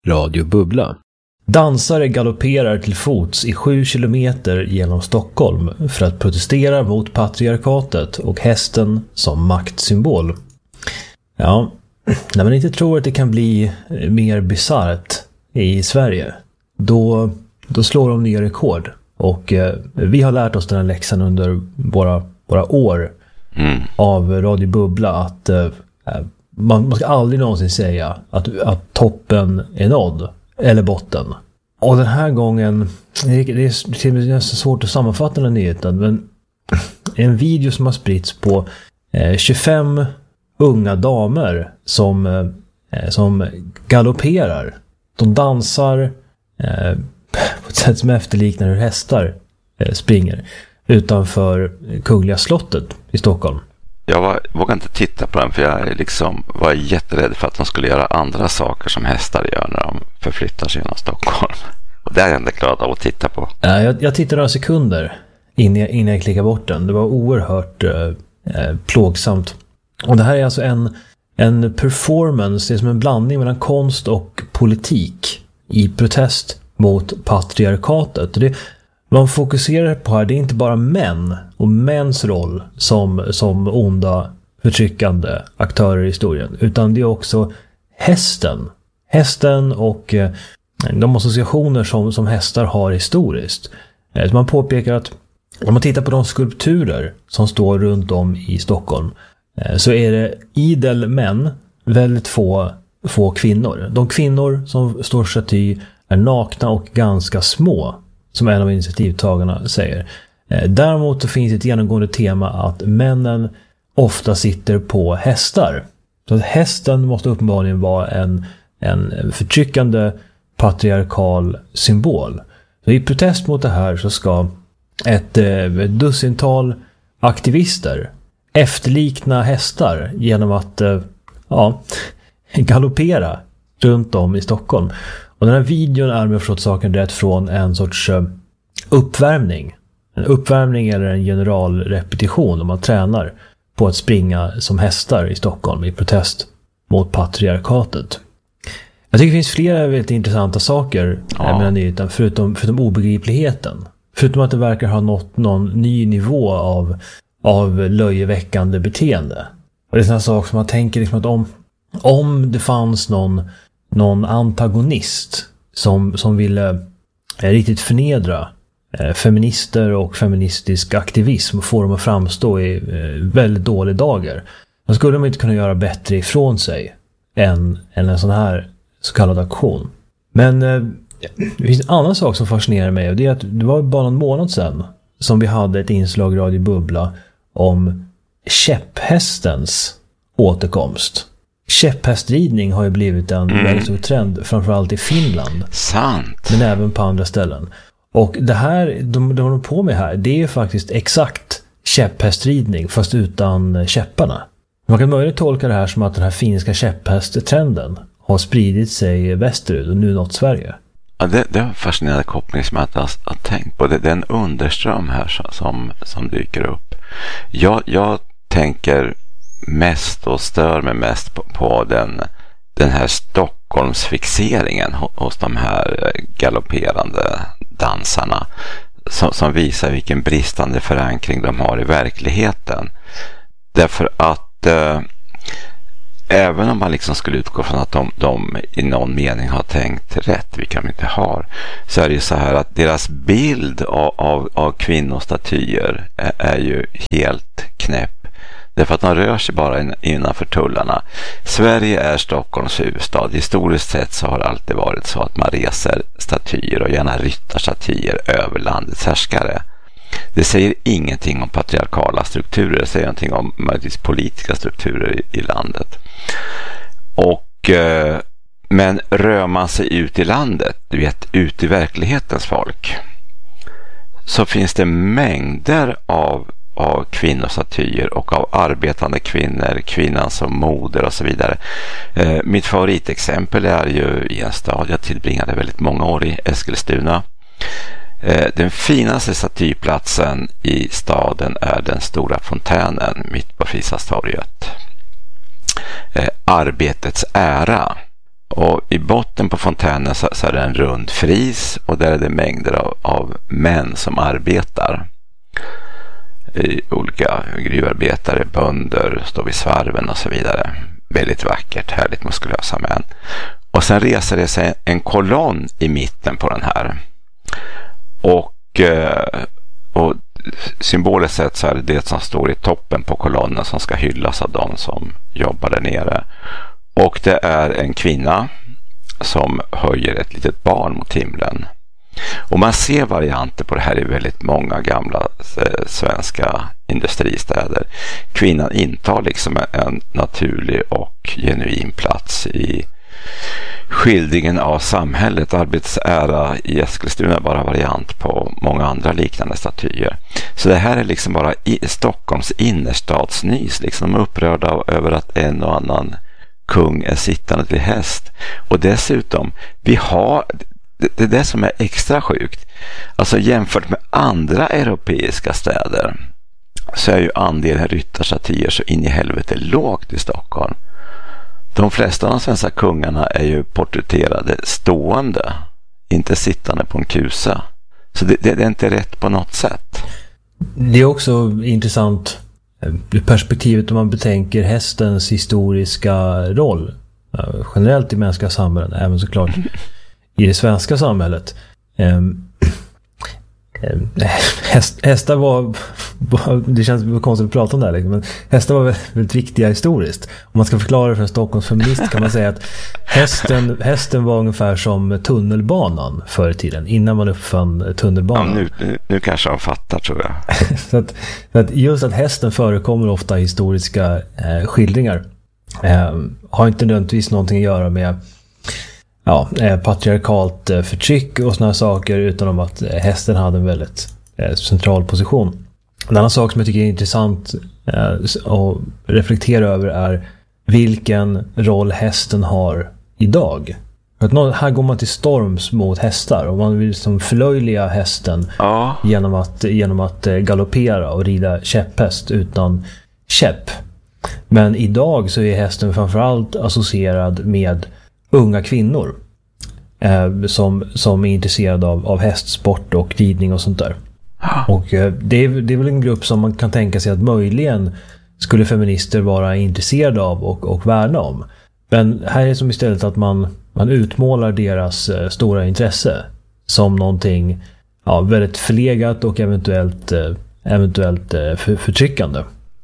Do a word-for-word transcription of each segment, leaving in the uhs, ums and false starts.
Radio Bubbla. Dansare galopperar till fots i sju kilometer genom Stockholm för att protestera mot patriarkatet och hästen som maktsymbol. Ja, när man inte tror att det kan bli mer bizarrt i Sverige, då, då slår de nya rekord. Och eh, vi har lärt oss den här läxan under våra, våra år mm. av Radio Bubbla att eh, man, man ska aldrig någonsin säga att, att toppen är nådd eller botten. Och den här gången, det är, det är nästan svårt att sammanfatta den nyheten, men en video som har spritts på eh, tjugofem unga damer som, eh, som galopperar. De dansar eh, på ett sätt som efterliknar hur hästar eh, springer utanför Kungliga slottet i Stockholm. Jag var, vågade inte titta på den för jag liksom var jätterädd för att de skulle göra andra saker som hästar gör när de förflyttar sig genom Stockholm. Och det är jag inte glad av att titta på. Jag, jag tittade några sekunder innan jag, innan jag klickade bort den. Det var oerhört eh, plågsamt. Och det här är alltså en, en performance, det är som en blandning mellan konst och politik i protest mot patriarkatet. Det man fokuserar på här, det är inte bara män och mäns roll som, som onda, förtryckande aktörer i historien, utan det är också hästen. Hästen och eh, de associationer som, som hästar har historiskt. Eh, man påpekar att om man tittar på de skulpturer som står runt om i Stockholm eh, så är det idel män, väldigt få, få kvinnor. De kvinnor som står staty är nakna och ganska små, som en av initiativtagarna säger. Eh, däremot finns ett genomgående tema att männen ofta sitter på hästar. Så att hästen måste uppenbarligen vara en, en förtryckande patriarkal symbol. Så i protest mot det här så ska ett, ett dussintal aktivister efterlikna hästar genom att eh, ja, galoppera runt om i Stockholm. Och den här videon är med förstått saken rätt från en sorts uppvärmning. En uppvärmning eller en generalrepetition om man tränar på att springa som hästar i Stockholm i protest mot patriarkatet. Jag tycker det finns flera väldigt intressanta saker ja. med den här nyheten, förutom, förutom obegripligheten. Förutom att det verkar ha nått någon ny nivå av, av löjeväckande beteende. Och det är sådana saker som man tänker liksom att om, om det fanns någon någon antagonist som, som ville eh, riktigt förnedra eh, feminister och feministisk aktivism och få dem att framstå i eh, väldigt dåliga dagar. Då skulle de inte kunna göra bättre ifrån sig än, än en sån här så kallad aktion. Men eh, det finns en annan sak som fascinerar mig, och det är att det var bara en månad sedan som vi hade ett inslag i Radio Bubbla om käpphästens återkomst. Käpphästridning har ju blivit en mm. väldigt stor trend, framförallt i Finland. Sant. Men även på andra ställen. Och det här, de, de håller på med här, det är ju faktiskt exakt käpphästridning fast utan käpparna. Man kan möjligt tolka det här som att den här finska käpphästtrenden har spridit sig västerut och nu nått Sverige. Ja, det, det är en fascinerande koppling som jag inte har, har tänkt på. Det, det är en underström här som, som dyker upp. Jag, jag tänker mest och stör mig mest på, på den, den här Stockholmsfixeringen hos de här galopperande dansarna som, som visar vilken bristande förankring de har i verkligheten. Därför att eh, även om man liksom skulle utgå från att de, de i någon mening har tänkt rätt, vilka de inte har, så är det ju så här att deras bild av, av, av kvinnostatyer är, är ju helt knäpp. Därför att de rör sig bara innanför tullarna. Sverige är Stockholms huvudstad. Historiskt sett så har det alltid varit så att man reser statyer och gärna ryttarstatyer över landets härskare. Det säger ingenting om patriarkala strukturer. Det säger någonting om möjligtvis politiska strukturer i, i landet. Och, eh, men rör man sig ut i landet, du vet, ut i verklighetens folk, så finns det mängder av av kvinnostatyer och av arbetande kvinnor, kvinnan som moder och så vidare. Eh, mitt favoritexempel är ju i en stad jag tillbringade väldigt många år i, Eskilstuna. Eh, den finaste statyplatsen i staden är den stora fontänen mitt på Fristadstorget. Eh, arbetets ära. Och i botten på fontänen så, så är det en rund fris och där är det mängder av, av män som arbetar. I olika gruvarbetare, bönder, står vid svarven och så vidare. Väldigt vackert, härligt muskulösa män. Och sen reser det sig en kolonn i mitten på den här. Och, och symboliskt sett så är det det som står i toppen på kolonnen som ska hyllas av de som jobbar där nere. Och det är en kvinna som höjer ett litet barn mot himlen. Och man ser varianter på det här i väldigt många gamla eh, svenska industristäder. Kvinnan intar liksom en naturlig och genuin plats i skildringen av samhället. Arbetsära i Eskilstuna är bara variant på många andra liknande statyer. Så det här är liksom bara i Stockholms innerstadsnys, liksom upprörda över att en och annan kung är sittande till häst. Och dessutom, vi har, det, det är det som är extra sjukt. Alltså jämfört med andra europeiska städer så är ju andelen ryttarstatyer så in i helvete lågt i Stockholm. De flesta av de svenska kungarna är ju porträtterade stående, inte sittande på en kusa. Så det, det, det är inte rätt på något sätt. Det är också intressant perspektivet om man betänker hästens historiska roll generellt i mänskliga samhällen, även såklart i det svenska samhället. Häst, hästar var, det känns konstigt att prata om det här, men hästar var väldigt, väldigt viktiga historiskt. Om man ska förklara det för en Stockholms feminist kan man säga att hästen, hästen var ungefär som tunnelbanan förr i tiden, innan man uppfann tunnelbanan. Ja, nu, nu, nu kanske han fattar, tror jag. så, att, så att just att hästen förekommer ofta i historiska eh, skildringar eh, har inte nödvändigtvis någonting att göra med ja, eh, patriarkalt eh, förtryck och såna saker, utan om att eh, hästen hade en väldigt eh, central position. En annan sak som jag tycker är intressant eh, att reflektera över är vilken roll hästen har idag. För att någon, här går man till storms mot hästar och man vill liksom förlöjliga hästen ja. genom att, genom att eh, galoppera och rida käpphäst utan käpp. Men idag så är hästen framförallt associerad med unga kvinnor eh, som, som är intresserade av, av hästsport och ridning och sånt där. Och eh, det, är, det är väl en grupp som man kan tänka sig att möjligen skulle feminister vara intresserade av och, och värna om. Men här är det som istället att man, man utmålar deras eh, stora intresse som någonting ja, väldigt förlegat och eventuellt, eh, eventuellt eh, för, förtryckande.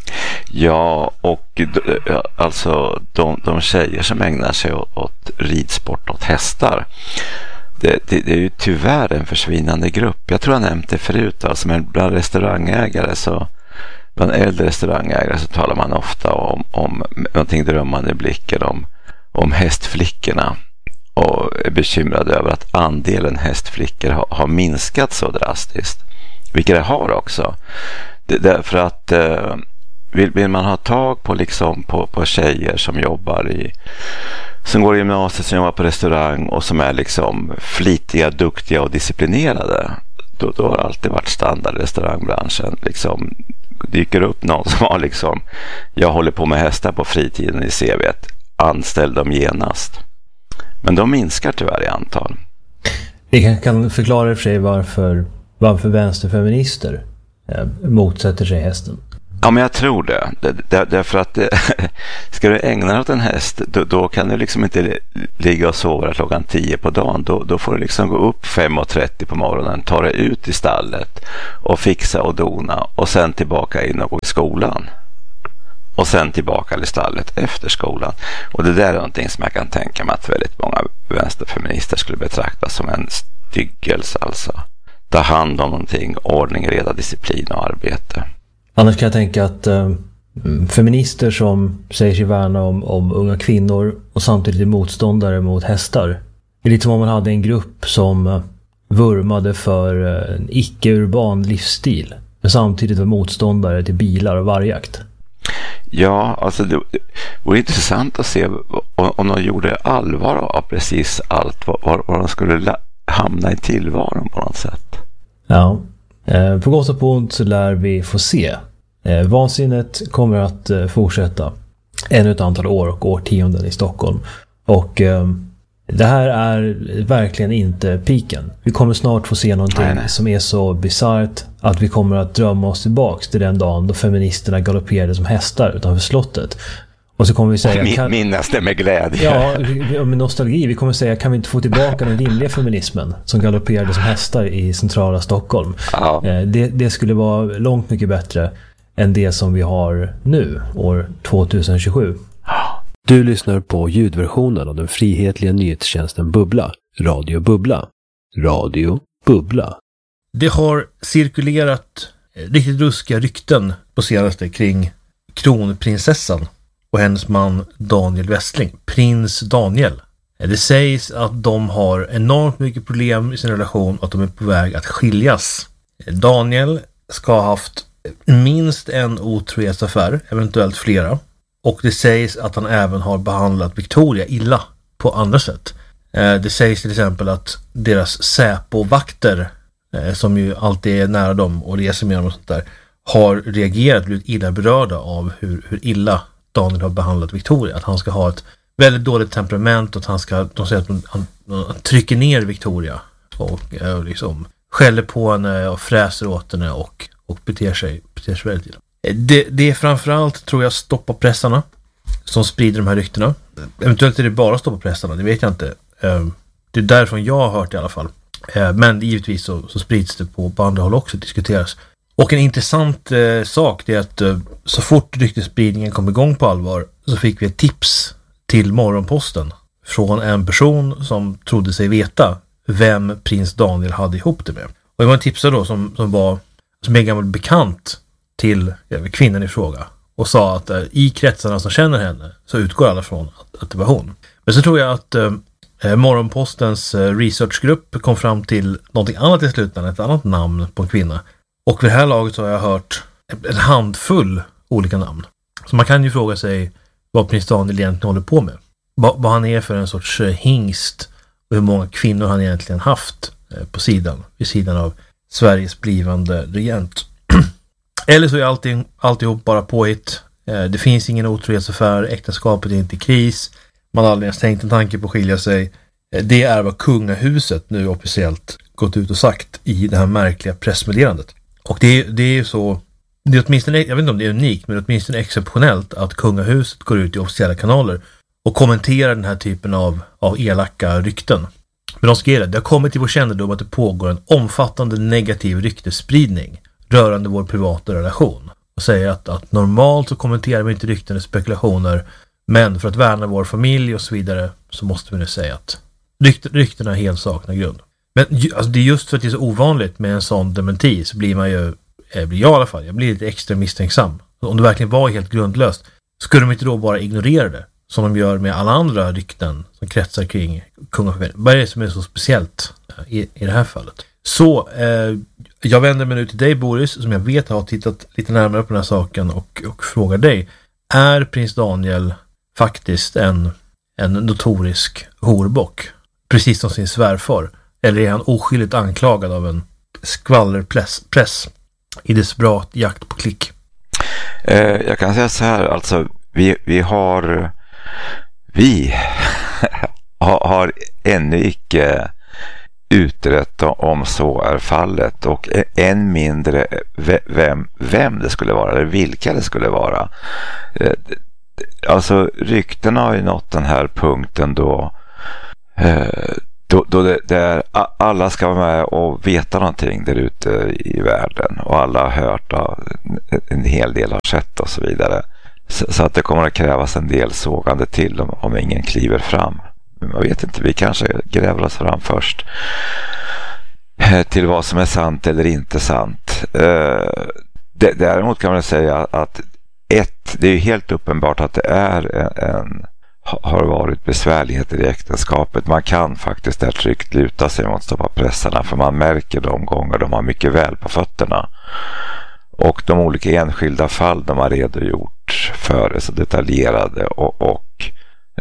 Ja, och alltså de, de tjejer som ägnar sig åt, åt ridsport, åt hästar, det, det, det är ju tyvärr en försvinnande grupp. Jag tror jag nämnt det förut, alltså, men bland restaurangägare så, bland äldre restaurangägare så talar man ofta om, om någonting drömmande blickar om, om hästflickorna och är bekymrade över att andelen hästflickor har, har minskat så drastiskt, vilket det har också. Det, därför att eh, Vill, vill man ha tag på, liksom, på, på tjejer som jobbar i som går i gymnasiet, som jobbar på restaurang och som är liksom flitiga, duktiga och disciplinerade, då, då har det alltid varit standard i restaurangbranschen. Liksom, dyker upp någon som har liksom, jag håller på med hästar på fritiden i C V:t, anställ dem genast. Men de minskar tyvärr i antal. Det kan, kan förklara för sig varför, varför vänsterfeminister eh, motsätter sig hästen. Ja, men jag tror det. Där, därför att det, ska du ägna dig åt en häst, då, då kan du liksom inte ligga och sova klockan tio på dagen. Då, då får du liksom gå upp fem och trettio på morgonen, ta dig ut i stallet och fixa och dona och sen tillbaka in och gå i skolan. Och sen tillbaka i stallet efter skolan. Och det där är någonting som jag kan tänka mig att väldigt många vänsterfeminister skulle betrakta som en styggelse. Alltså, ta hand om någonting, ordning, reda, disciplin och arbete. Annars kan jag tänka att eh, feminister som säger sig värna om, om unga kvinnor och samtidigt är motståndare mot hästar. Det är lite som om man hade en grupp som eh, vurmade för eh, en icke-urban livsstil. Men samtidigt var motståndare till bilar och vargjakt. Ja, alltså det, det vore intressant att se om, om de gjorde allvar av precis allt. Var, var de skulle la, hamna i tillvaron på något sätt. Ja. Eh, på gott och på ont så lär vi få se. Eh, vansinnet kommer att eh, fortsätta ännu ett antal år och årtionden i Stockholm. Och eh, Det här är verkligen inte piken. Vi kommer snart få se någonting nej, nej. som är så bizarrt att vi kommer att drömma oss tillbaks till den dagen då feministerna galopperade som hästar utanför slottet. Och så kommer vi säga... Kan, minnas det med glädje. Ja, med nostalgi. Vi kommer säga, kan vi inte få tillbaka den rimliga feminismen som galopperade som hästar i centrala Stockholm? Ja. Det, det skulle vara långt mycket bättre än det som vi har nu, år tjugohundratjugosju. Du lyssnar på ljudversionen av den frihetliga nyhetstjänsten Bubbla. Radio Bubbla. Radio Bubbla. Det har cirkulerat riktigt ruskiga rykten på senaste kring kronprinsessan och hennes man Daniel Westling, prins Daniel. Det sägs att de har enormt mycket problem i sin relation och att de är på väg att skiljas. Daniel ska ha haft minst en otrohetsaffär, eventuellt flera. Och det sägs att han även har behandlat Victoria illa på andra sätt. Det sägs till exempel att deras Säpo-vakter, som ju alltid är nära dem och reser med dem och sånt där, har reagerat och blivit illa berörda av hur, hur illa Daniel har behandlat Victoria. Att han ska ha ett väldigt dåligt temperament och att han ska, de säger att han, han, han trycker ner Victoria och, och liksom skäller på henne och fräser åt henne och, och beter sig, beter sig väldigt illa. Det, det är framförallt, tror jag, stoppapressarna som sprider de här ryktena. Eventuellt är det bara stoppapressarna, det vet jag inte. Det är därifrån jag har hört i alla fall. Men givetvis så, så sprids det på, på andra håll också, diskuteras. Och en intressant eh, sak är att eh, så fort ryktespridningen kom igång på allvar så fick vi ett tips till Morgonposten från en person som trodde sig veta vem prins Daniel hade ihop det med. Och det var en tipsare då som, som var som är gammal bekant till ja, kvinnan i fråga och sa att eh, i kretsarna som känner henne så utgår alla från att, att det var hon. Men så tror jag att eh, Morgonpostens eh, researchgrupp kom fram till någonting annat i slutändan, ett annat namn på en kvinna. Och vid det här laget så har jag hört en handfull olika namn. Så man kan ju fråga sig vad prins Daniel egentligen håller på med. Va, vad han är för en sorts hingst och hur många kvinnor han egentligen haft på sidan, vid sidan av Sveriges blivande regent. Eller så är allting, alltihop bara påhitt. Det finns ingen otrohetsaffär, äktenskapet är inte i kris. Man har aldrig ens tänkt en tanke på att skilja sig. Det är vad kungahuset nu officiellt gått ut och sagt i det här märkliga pressmeddelandet. Och det, det är ju så, det är åtminstone, jag vet inte om det är unikt, men åtminstone exceptionellt att kungahuset går ut i officiella kanaler och kommenterar den här typen av, av elaka rykten. Men de skriver det, det har kommit till vår kännedom att det pågår en omfattande negativ ryktespridning rörande vår privata relation. Och säger att, att normalt så kommenterar vi inte rykten och spekulationer, men för att värna vår familj och så vidare så måste vi nu säga att rykt, ryktena helt saknar grund. Men alltså, det är just för att det är så ovanligt med en sån dementi så blir man ju, blir jag i alla fall, jag blir lite extra misstänksam. Om det verkligen var helt grundlöst, skulle de inte då bara ignorera det? Som de gör med alla andra rykten som kretsar kring kungafamiljen. Vad är det som är så speciellt i, i det här fallet? Så, eh, jag vänder mig nu till dig Boris, som jag vet har tittat lite närmare på den här saken och, och frågar dig. Är prins Daniel faktiskt en, en notorisk horbock? Precis som sin svärfar? Eller är han oskyldigt anklagad av en skvallerpress press i desperat jakt på klick? Eh, jag kan säga så här, alltså vi, vi har vi har, har ännu icke utrett om så är fallet och än mindre vem, vem det skulle vara eller vilka det skulle vara. Eh, alltså ryktena har ju nått den här punkten då eh, Då, då det, det är, alla ska vara med och veta någonting där ute i världen och alla har hört och en hel del har sett och så vidare. Så, så att det kommer att krävas en del sågande till om, om ingen kliver fram. Men man vet inte, vi kanske gräver oss fram först till vad som är sant eller inte sant. Däremot kan man säga att ett, det är helt uppenbart att det är en, en har varit besvärligheter i äktenskapet. Man kan faktiskt där tryggt luta sig mot stoppapressarna för man märker de gånger de har mycket väl på fötterna. Och de olika enskilda fall de har redogjort för är så detaljerade och, och,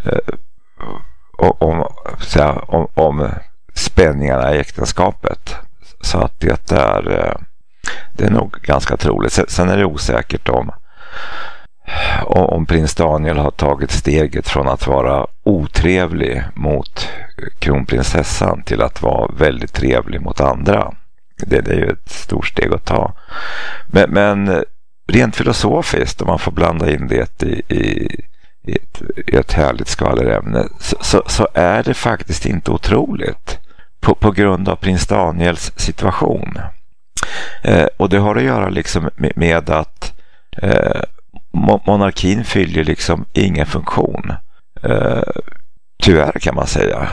och om, så om, om spänningarna i äktenskapet. Så att det är, det är nog ganska troligt. Sen är det osäkert om om prins Daniel har tagit steget från att vara otrevlig mot kronprinsessan till att vara väldigt trevlig mot andra. Det, det är ju ett stort steg att ta. Men, men rent filosofiskt, om man får blanda in det i, i, i, ett, i ett härligt skvallerämne, så, så, så är det faktiskt inte otroligt på, på grund av prins Daniels situation. Eh, och det har att göra liksom med, med att eh, monarkin fyller liksom ingen funktion. Eh, tyvärr kan man säga.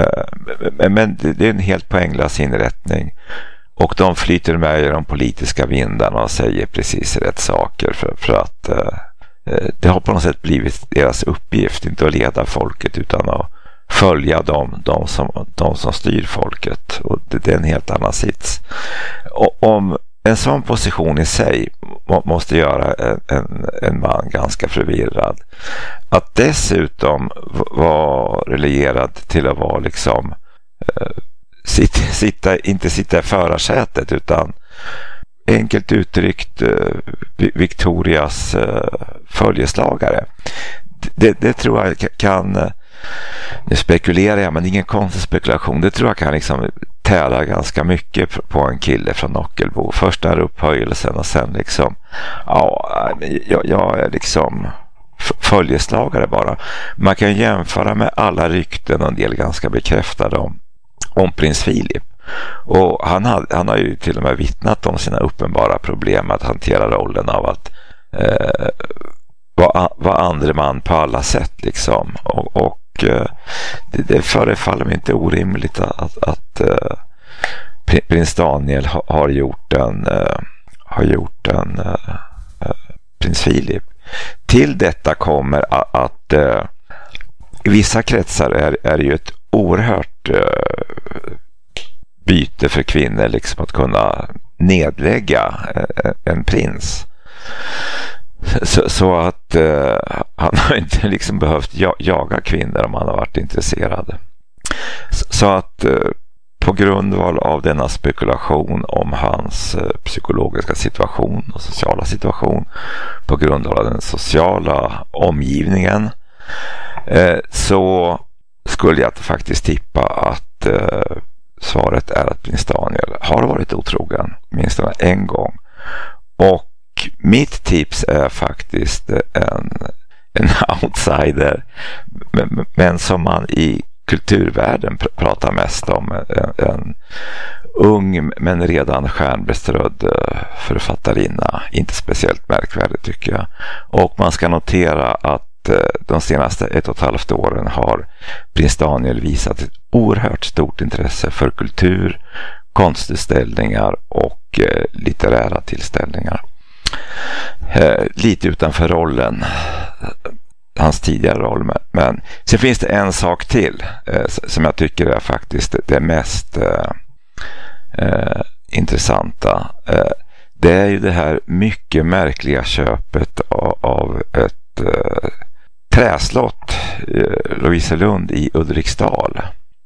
Eh, men det är en helt poänglös inrättning. Och de flyter med i de politiska vindarna och säger precis rätt saker för, för att eh, det har på något sätt blivit deras uppgift, inte att leda folket utan att följa dem, de som, de som styr folket. Och det, det är en helt annan sits. Och om en sån position i sig må, måste göra en, en, en man ganska förvirrad. Att dessutom vara relegerad till att vara liksom eh, Sitta, sitta, inte sitta i förarsätet utan enkelt uttryckt eh, Victorias eh, följeslagare. Det, det tror jag kan, eh, nu spekulerar jag men det är ingen konstig spekulation, det tror jag kan liksom tära ganska mycket på en kille från Ockelbo. Först är upphöjelsen och sen liksom ja, jag, jag är liksom följeslagare bara. Man kan jämföra med alla rykten och en del ganska bekräftade om om prins Philip. Och han har, han har ju till och med vittnat om sina uppenbara problem att hantera rollen av att eh, vara, vara andre man på alla sätt liksom. Och, och eh, det, det förefaller mig inte orimligt att, att, att eh, prins Daniel ha, har gjort en eh, har gjort en eh, prins Philip. Till detta kommer att, att eh, i vissa kretsar är, är det ju ett oerhört uh, byte för kvinnor liksom att kunna nedlägga uh, en prins. Så, så att uh, han har inte liksom behövt ja- jaga kvinnor om han har varit intresserad. Så, så att uh, på grundval av denna spekulation om hans uh, psykologiska situation och sociala situation, på grundval av den sociala omgivningen, uh, så skulle jag faktiskt tippa att eh, svaret är att prins Daniel har varit otrogen minst en gång. Och mitt tips är faktiskt en, en outsider men, men som man i kulturvärlden pr- pratar mest om. En, en ung men redan stjärnbeströdd författarinna. Inte speciellt märkvärdigt tycker jag. Och man ska notera att de senaste ett och ett halvt åren har prins Daniel visat ett oerhört stort intresse för kultur, konstutställningar och eh, litterära tillställningar. Eh, lite utanför rollen, hans tidigare roll. Men, men sen finns det en sak till eh, som jag tycker är faktiskt det mest eh, eh, intressanta. Eh, det är ju det här mycket märkliga köpet av, av ett eh, träslott, eh, Loviselund i Ulriksdal,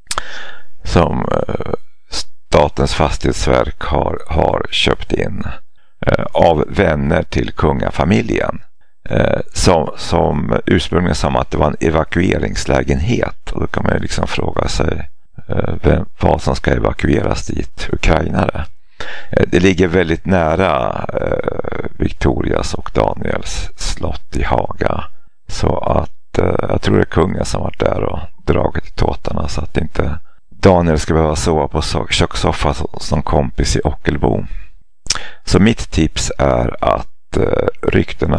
som eh, Statens fastighetsverk har, har köpt in eh, av vänner till kungafamiljen, eh, som, som ursprungligen som att det var en evakueringslägenhet. Och då kan man ju liksom fråga sig eh, vem, vad som ska evakueras dit, ukrainare. Eh, det ligger väldigt nära eh, Victorias och Daniels slott i Haga. Så att eh, jag tror det är kungen som varit där och dragit i tåtarna så att inte Daniel ska behöva sova på kökssoffa som kompis i Ockelbo. Så mitt tips är att eh, ryktena